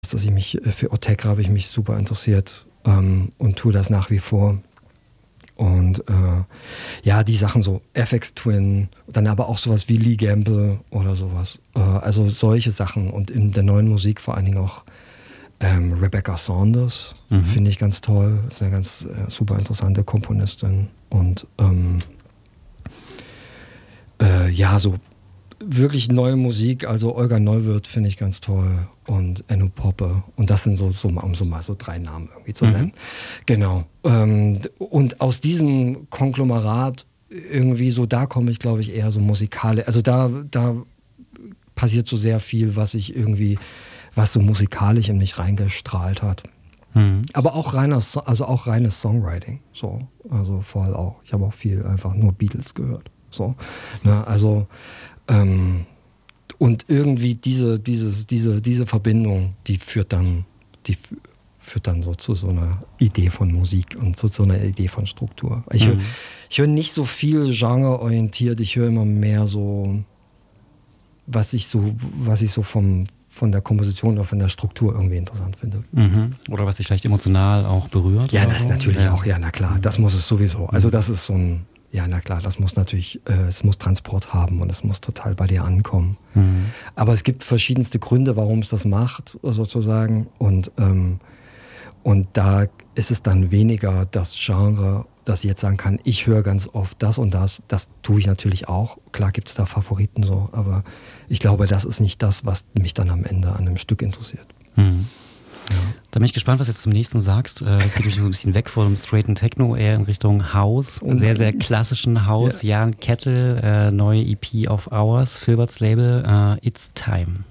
dass ich mich für Autechre habe ich mich super interessiert und tue das nach wie vor. Und ja, die Sachen so FX Twin, dann aber auch sowas wie Lee Gamble oder sowas. Also solche Sachen und in der neuen Musik vor allen Dingen auch Rebecca Saunders, finde ich ganz toll. Ist eine ganz super interessante Komponistin. Und ja, so wirklich neue Musik, also Olga Neuwirth finde ich ganz toll und Enno Poppe. Und das sind um so mal so 3 Namen irgendwie zu nennen. Genau. Und aus diesem Konglomerat irgendwie so, da komme ich, glaube ich, eher so musikalisch. Also da passiert so sehr viel, was so musikalisch in mich reingestrahlt hat. Aber auch reines Songwriting. So. Also voll auch. Ich habe auch viel einfach nur Beatles gehört. So. Ne, also und irgendwie diese Verbindung, die führt dann so zu so einer Idee von Musik und zu so einer Idee von Struktur. Ich höre nicht so viel genreorientiert, ich höre immer mehr so, was ich so von der Komposition oder von der Struktur irgendwie interessant finde. Oder was dich vielleicht emotional auch berührt? Ja, das so? natürlich auch, ja, na klar, das muss es sowieso. Also das ist so ein, ja, na klar, das muss natürlich, es muss Transport haben und es muss total bei dir ankommen. Aber es gibt verschiedenste Gründe, warum es das macht, sozusagen. Und da ist es dann weniger das Genre, dass ich jetzt sagen kann, ich höre ganz oft das und das. Das tue ich natürlich auch. Klar gibt es da Favoriten so, aber ich glaube, das ist nicht das, was mich dann am Ende an einem Stück interessiert. Ja. Da bin ich gespannt, was du jetzt zum nächsten sagst. Das geht nämlich so ein bisschen weg von dem straighten Techno, eher in Richtung House, sehr, sehr klassischen House. Jan Kettel, neue EP auf Hours, Filberts Label, It's Time.